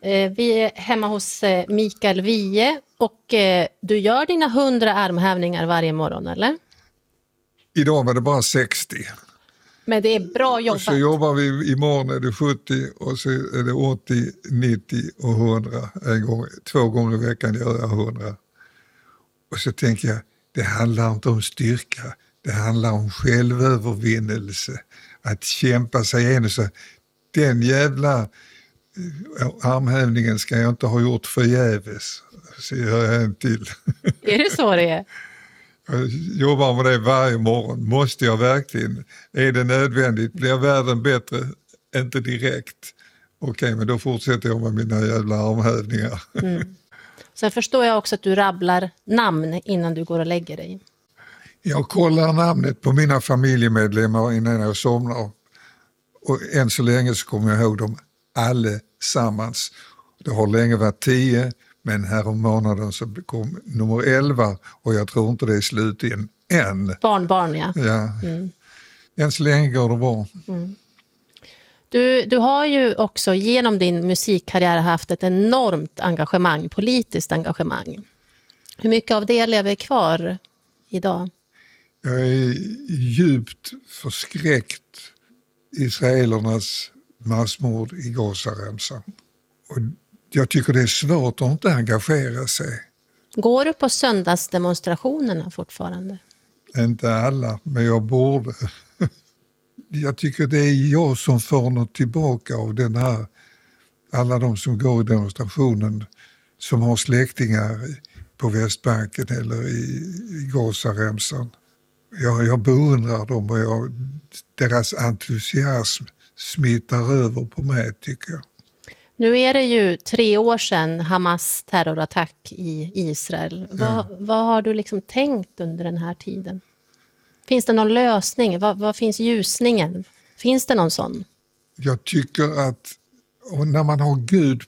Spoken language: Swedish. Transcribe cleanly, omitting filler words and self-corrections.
Vi är hemma hos Mikael Wiehe och du gör dina 100 armhävningar varje morgon, eller? Idag var det bara 60. Men det är bra jobbat. Och så jobbar vi, imorgon är det 70 och så är det 80, 90 och 100. 2 gånger i veckan gör jag 100. Och så tänker jag, det handlar inte om styrka. Det handlar om självövervinnelse. Att kämpa sig igenom. Så den jävla armhävningen ska jag inte ha gjort förgäves. Så gör jag en till. Är det så det är? Jag jobbar med det varje morgon. Måste jag verkligen? Är det nödvändigt? Blir världen bättre? Inte direkt. Okej, men då fortsätter jag med mina jävla armhävningar. Mm. Sen förstår jag också att du rabblar namn innan du går och lägger dig. Jag kollar namnet på mina familjemedlemmar innan jag somnar. Och än så länge så kommer jag ihåg dem allesammans. Det har länge varit 10, men här om månaden så kom nummer 11 och jag tror inte det är slut än. Barnbarn, ja. Ja. Än så länge går det bra. Mm. Du har ju också genom din musikkarriär haft ett enormt engagemang, politiskt engagemang. Hur mycket av det lever kvar idag? Jag är djupt förskräckt israelernas massmord i Gazaremsan. Och jag tycker det är svårt att inte engagera sig. Går du på söndagsdemonstrationerna fortfarande? Inte alla, men jag borde. Jag tycker det är jag som får något tillbaka av den här. Alla de som går i demonstrationen som har släktingar på Västbanken eller i Gazaremsan. Jag beundrar dem och deras entusiasm smittar över på mig, tycker jag. Nu är det ju 3 år sedan Hamas terrorattack i Israel. Vad har du liksom tänkt under den här tiden? Finns det någon lösning? Vad finns ljusningen? Finns det någon sån? Jag tycker att när man har Gud